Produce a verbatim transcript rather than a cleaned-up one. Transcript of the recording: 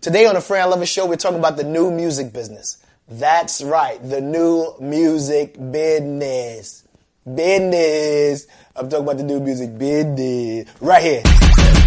Today on the Fran Lovin Show, we're talking about the new music business. That's right, the new music business. Business. I'm talking about the new music business. Right here.